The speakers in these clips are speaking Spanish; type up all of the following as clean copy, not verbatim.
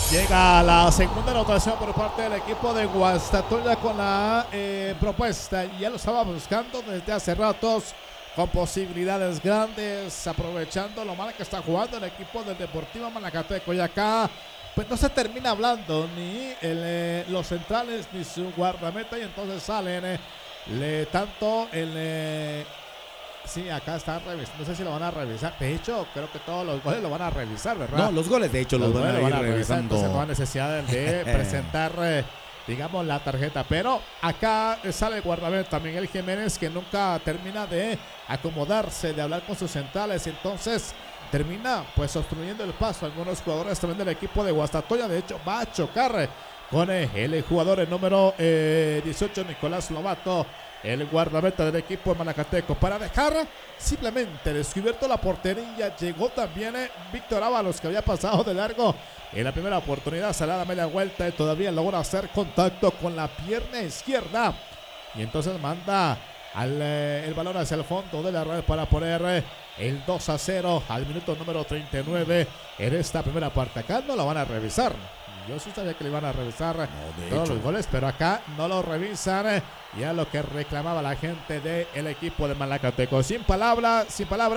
Llega la segunda anotación por parte del equipo de Guastatoya con la propuesta. Ya lo estaba buscando desde hace ratos, con posibilidades grandes, aprovechando lo mal que está jugando el equipo del Deportivo Malacateco. Y acá pues no se termina hablando ni los centrales ni su guardameta, y entonces salen tanto el... Sí, acá están revisando. No sé si lo van a revisar. De hecho, creo que todos los goles lo van a revisar, ¿verdad? No, los goles de hecho los van a ir revisando. Entonces no hay necesidad de presentar, digamos, la tarjeta. Pero acá sale el guardameta Miguel Jiménez, que nunca termina de acomodarse, de hablar con sus centrales. Entonces termina pues obstruyendo el paso a algunos jugadores también del equipo de Guastatoya. De hecho, va a chocar con el jugador el número 18, Nicolás Lobato, el guardameta del equipo de Malacateco, para dejar simplemente descubierto la portería. Llegó también Víctor Ábalos, que había pasado de largo en la primera oportunidad. Se le da media vuelta y todavía logra hacer contacto con la pierna izquierda, y entonces manda el balón hacia el fondo de la red para poner el 2-0 al minuto número 39 en esta primera parte. Acá no lo van a revisar. Yo sí sabía que le iban a revisar todos los goles, pero acá no lo revisan. Ya lo que reclamaba la gente del equipo de Malacateco. Sin palabras,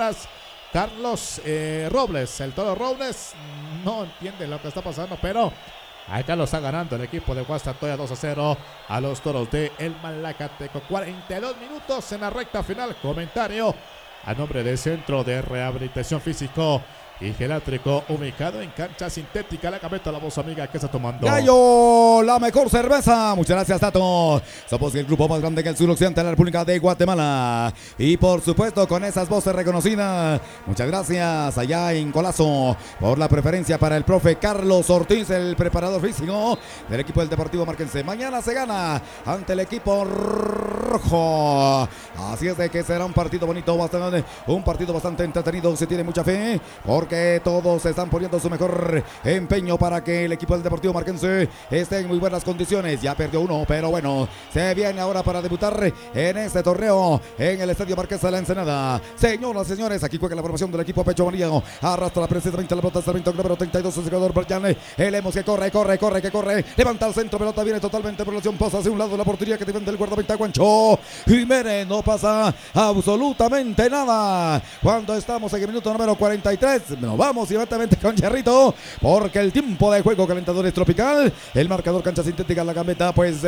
Carlos Robles, el Toro Robles, no entiende lo que está pasando, pero acá lo está ganando el equipo de Guastatoya 2-0 a los Toros de el Malacateco. 42 minutos en la recta final. Comentario a nombre del Centro de Rehabilitación Físico y Geriátrico, ubicado en cancha sintética. La cabeza, la voz amiga que está tomando. Gallo, la mejor cerveza. Muchas gracias, Tato. Somos el grupo más grande que el suroccidente de la República de Guatemala. Y por supuesto, con esas voces reconocidas. Muchas gracias allá en Colazo por la preferencia para el profe Carlos Ortiz, el preparador físico del equipo del Deportivo Marquense. Mañana se gana ante el equipo rojo. Así es de que será un partido bonito, un partido bastante entretenido. Se tiene mucha fe porque todos están poniendo su mejor empeño para que el equipo del Deportivo Marquense esté en muy buenas condiciones. Ya perdió uno, pero bueno, se viene ahora para debutar en este torneo en el Estadio Marqués de la Ensenada. Señoras y señores, aquí juega la formación del equipo Pecho Amarillo. Arrastra precisamente la pelota hasta el número 32, el jugador Brian. El Lemos que corre. Levanta al centro, pelota viene totalmente por la acción, pasa hacia un lado de la portería que defiende el guardameta Guancho Jiménez. No pasa absolutamente nada cuando estamos en el minuto número 43. Nos vamos inmediatamente con Charrito, porque el tiempo de juego calentador es tropical. El marcador cancha sintética, la gambeta pues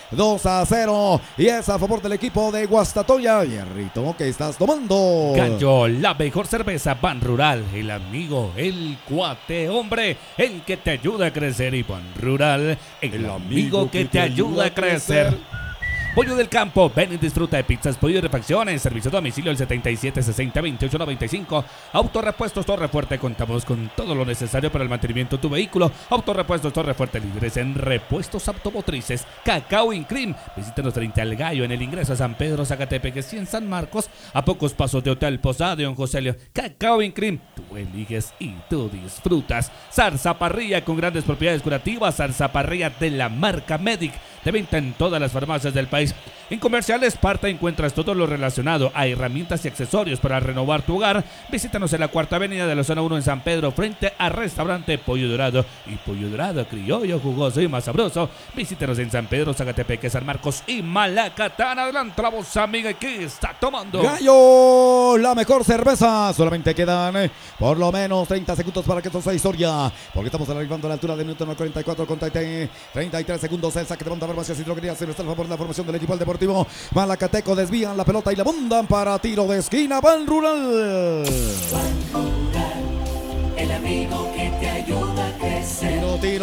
2-0 y es a favor del equipo de Guastatoya. Charrito, ¿qué estás tomando? Gallo, la mejor cerveza Ban Rural, el amigo, el cuate, hombre, el que te ayuda a crecer. Y Ban Rural, el amigo que te ayuda a crecer. Pollo del Campo, ven y disfruta de pizzas, pollo y refacciones, servicio a domicilio el 7760-2895. Autorepuestos Torre Fuerte, contamos con todo lo necesario para el mantenimiento de tu vehículo. Autorepuestos Torre Fuerte, líderes en repuestos automotrices. Cacao Incrim, visítanos frente al Gallo en el ingreso a San Pedro Zacatepec, y en San Marcos, a pocos pasos de Hotel Posada de Don Joselio. Cacao Incrim, tú eliges y tú disfrutas. Zarza Parrilla, con grandes propiedades curativas. Zarza Parrilla de la marca Medic, de venta en todas las farmacias del país. En Comerciales Esparta encuentras todo lo relacionado a herramientas y accesorios para renovar tu hogar. Visítanos en la Cuarta Avenida de la Zona 1 en San Pedro, frente al restaurante Pollo Dorado. Y Pollo Dorado, criollo, jugoso y más sabroso. Visítanos en San Pedro, Zacatepec, San Marcos y Malacatán. Adelante la voz amiga, que está tomando. Gallo, la mejor cerveza. Solamente quedan por lo menos 30 segundos para que esto sea historia, porque estamos arribando a la altura del minuto 44 con 33 segundos. El saque de banda farmacias y droguerías se está a favor de la formación del equipo del Deportivo Malacateco. Desvían la pelota y la mandan para tiro de esquina. Ban Rural. Ban Rural, el amigo que te ayuda a crecer.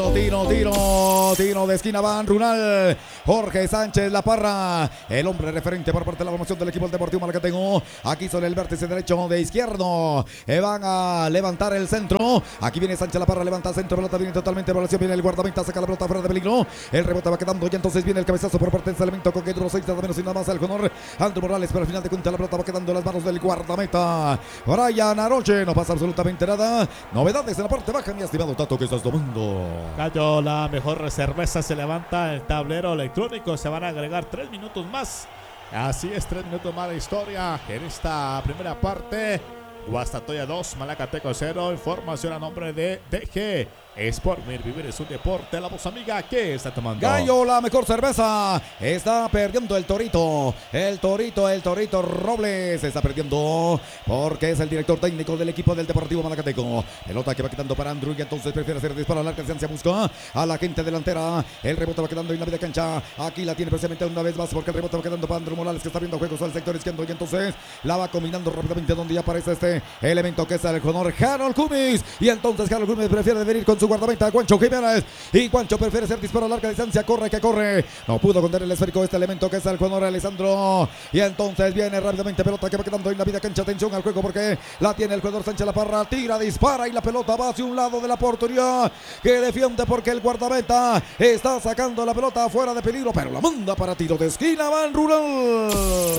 Tiro de esquina. Ban Rural. Jorge Sánchez La Parra, el hombre referente por parte de la formación del equipo del Deportivo Malacateco. Aquí sobre el vértice derecho de izquierdo. Van a levantar el centro. Aquí viene Sánchez La Parra, levanta el centro. Pelota viene totalmente por la acción. Viene el guardameta, saca la pelota fuera de peligro. El rebote va quedando y entonces viene el cabezazo por parte de este elemento con que duró 6 nada menos y nada más el honor Andrew Morales, pero al final de cuentas la pelota va quedando en las manos del guardameta Brian Aroche. No pasa absolutamente nada. Novedades en la parte baja, mi estimado Tato, que estás tomando. Gallo, la mejor cerveza. Se levanta el tablero electrónico. Se van a agregar 3 minutos más. Así es, 3 minutos más de historia en esta primera parte. Guastatoya 2, Malacateco 0. Información a nombre de DG Es por vivir es un deporte. La voz amiga, ¿qué está tomando? Gallo, la mejor cerveza. Está perdiendo el Torito. El Torito Robles está perdiendo porque es el director técnico del equipo del Deportivo Malacateco. Pelota que va quitando para Andrew y entonces prefiere hacer disparo a larga distancia. Busca a la gente delantera. El rebote va quedando en la media cancha. Aquí la tiene precisamente una vez más porque el rebote va quedando para Andrew Morales, que está viendo juegos al sector izquierdo y entonces la va combinando rápidamente donde ya aparece este elemento que es el jugador Harold Cummings. Y entonces Harold Cummings prefiere venir con su guardameta Juancho Jiménez y Juancho prefiere hacer disparo a larga distancia, corre que corre, no pudo contener el esférico este elemento que es el jugador Alessandro y entonces viene rápidamente pelota que va quedando en la vida cancha, atención al juego porque la tiene el jugador Sánchez La Parra, tira, dispara y la pelota va hacia un lado de la portería que defiende porque el guardameta está sacando la pelota fuera de peligro, pero la manda para tiro de esquina, Ban Rural.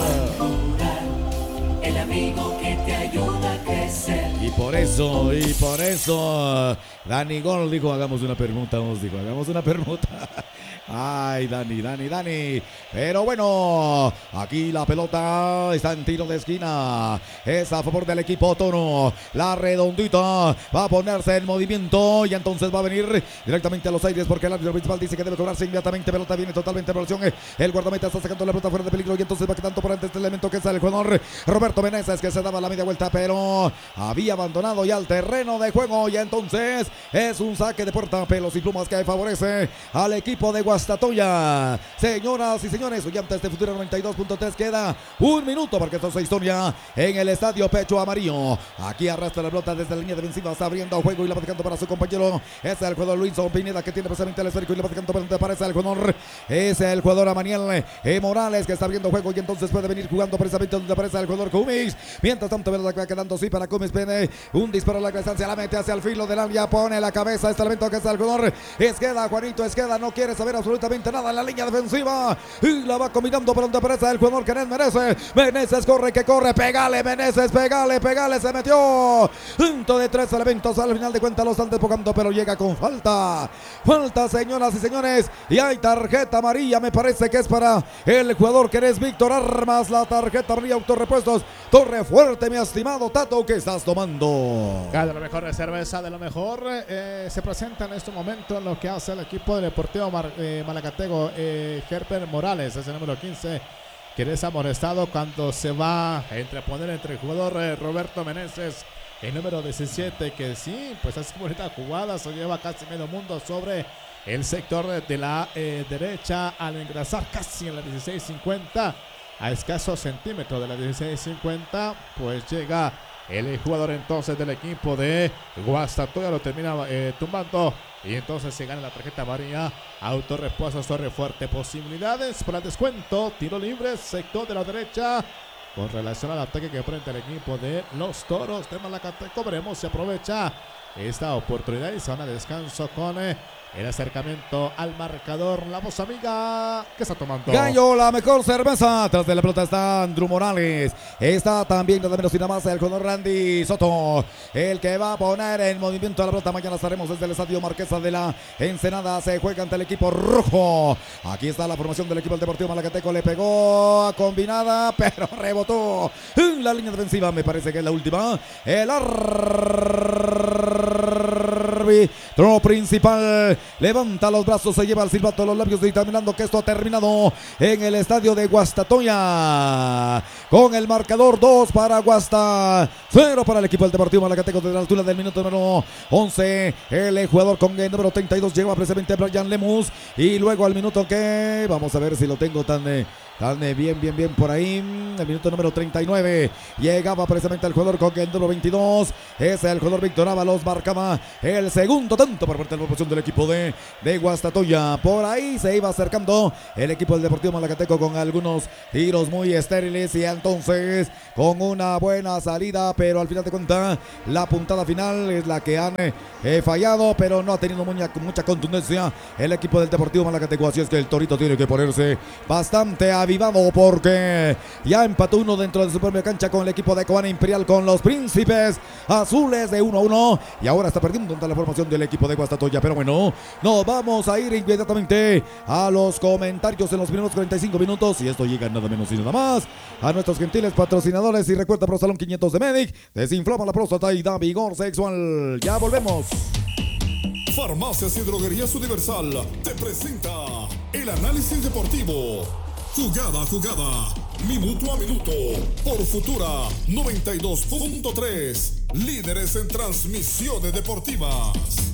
El amigo que te ayuda a crecer. Y por eso, Dani Gol dijo, hagamos una permuta, hagamos una permuta. Ay, Dani. Pero bueno, aquí la pelota está en tiro de esquina. Es a favor del equipo Tono. La redondita va a ponerse en movimiento y entonces va a venir directamente a los aires porque el árbitro principal dice que debe cobrarse inmediatamente. Pelota viene totalmente en evolución. El guardameta está sacando la pelota fuera de peligro y entonces va quedando por ante este elemento que es el jugador Roberto Meneses, que se daba la media vuelta pero había abandonado ya el terreno de juego y entonces es un saque de puerta, pelos y plumas que favorece al equipo de Guastatoya. Señoras y señores, oyentes de Futuro 92.3, queda un minuto porque esto es historia en el estadio Pecho Amarillo. Aquí arrastra la pelota desde la línea defensiva, está abriendo juego y la va dejando para su compañero. Es el jugador Luisson Pineda que tiene precisamente el esférico y le va dejando para donde aparece el jugador. Es el jugador Amaniel Morales que está abriendo juego y entonces puede venir jugando precisamente donde aparece el jugador Cummings. Mientras tanto, pelota que va quedando así para Cummings, viene un disparo a la distancia, la mete hacia el filo del área, pone la cabeza este elemento que es el jugador Esqueda, Juanito Esqueda, no quiere saber absolutamente nada en la línea defensiva y la va combinando por donde aparece el jugador Kenneth Meneses, corre que corre, pegale Meneses, pegale, se metió, punto de 3 elementos, al final de cuentas lo están despojando pero llega con falta, señoras y señores, y hay tarjeta amarilla, me parece que es para el jugador que es Víctor Armas, la tarjeta amarilla, autorrepuestos, Torre Fuerte, mi estimado Tato, ¿qué estás tomando? De lo mejor de cerveza, de lo mejor se presenta en este momento lo que hace el equipo del Deportivo Malacateco. Herbert Morales es el número 15 que es amonestado cuando se va a entreponer entre el jugador Roberto Meneses, el número 17, que sí, pues hace bonita jugada, se lleva casi medio mundo sobre el sector de la derecha al ingresar casi en la 16.50, a escasos centímetros de la 16.50, pues llega el jugador entonces del equipo de Guastatoya, lo termina tumbando y entonces se gana la tarjeta amarilla. Autorrepuestos Torre Fuerte, posibilidades para el descuento, tiro libre, sector de la derecha con relación al ataque que frente al equipo de los Toros de Malacateco. Veremos si aprovecha esta oportunidad y se van a descanso con el acercamiento al marcador. La voz amiga, ¿qué está tomando? Gallo, la mejor cerveza. Tras de la pelota está Andrew Morales. Está también nada menos y nada más el jugador Randy Soto, el que va a poner en movimiento a la pelota. Mañana estaremos desde el estadio Marquesa de la Ensenada. Se juega ante el equipo rojo. Aquí está la formación del equipo del Deportivo Malacateco. Le pegó a combinada, pero rebotó en la línea defensiva. Me parece que es la última. El árbitro principal levanta los brazos, se lleva el silbato a los labios, determinando que esto ha terminado en el estadio de Guastatoya con el marcador 2 para Guasta, 0 para el equipo del Deportivo Malacateco. Desde la altura del minuto número 11 el jugador con el número 32 lleva precisamente a Brian Lemus y luego al minuto que vamos a ver si lo tengo tan bien por ahí, el minuto número 39 llegaba precisamente el jugador con el número 22, es el jugador Víctor Ábalos, marcaba el segundo tanto por parte de la proporción del equipo de Guastatoya. Por ahí se iba acercando el equipo del Deportivo Malacateco con algunos tiros muy estériles y entonces con una buena salida, pero al final de cuentas la puntada final es la que han fallado, pero no ha tenido mucha contundencia el equipo del Deportivo Malacateco, así es que el Torito tiene que ponerse bastante avivado porque ya empató uno dentro de su propia cancha con el equipo de Cobana Imperial, con los Príncipes Azules de 1-1 y ahora está perdiendo ante la formación del equipo de Guastatoya. Pero bueno, nos vamos a ir inmediatamente a los comentarios en los primeros 45 minutos y esto llega nada menos y nada más a nuestros gentiles patrocinadores. Y recuerda, Prosalón 500 de Medic desinflama la próstata y da vigor sexual. Ya volvemos. Farmacias y Droguerías Universal te presenta el análisis deportivo. Jugada a jugada, minuto a minuto, por Futura 92.3, líderes en transmisiones deportivas.